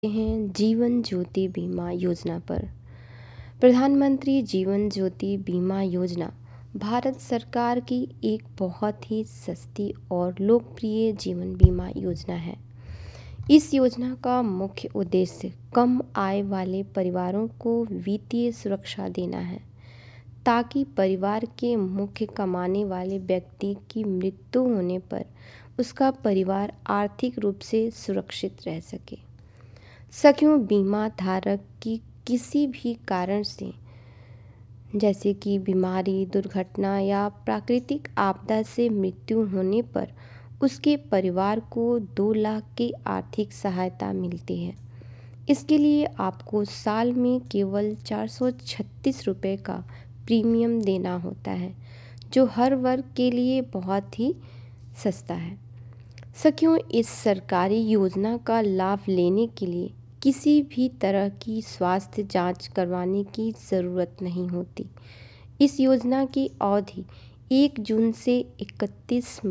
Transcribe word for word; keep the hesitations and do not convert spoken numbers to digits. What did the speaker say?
हैं जीवन ज्योति बीमा योजना पर। प्रधानमंत्री जीवन ज्योति बीमा योजना भारत सरकार की एक बहुत ही सस्ती और लोकप्रिय जीवन बीमा योजना है। इस योजना का मुख्य उद्देश्य कम आय वाले परिवारों को वित्तीय सुरक्षा देना है, ताकि परिवार के मुख्य कमाने वाले व्यक्ति की मृत्यु होने पर उसका परिवार आर्थिक रूप से सुरक्षित रह सके। सखियों, बीमा धारक की किसी भी कारण से जैसे कि बीमारी, दुर्घटना या प्राकृतिक आपदा से मृत्यु होने पर उसके परिवार को दो लाख की आर्थिक सहायता मिलती है। इसके लिए आपको साल में केवल चार सौ छत्तीस रुपये का प्रीमियम देना होता है, जो हर वर्ग के लिए बहुत ही सस्ता है। सखियों, इस सरकारी योजना का लाभ लेने के लिए किसी भी तरह की स्वास्थ्य जांच करवाने की ज़रूरत नहीं होती। इस योजना की अवधि एक जून से इकतीस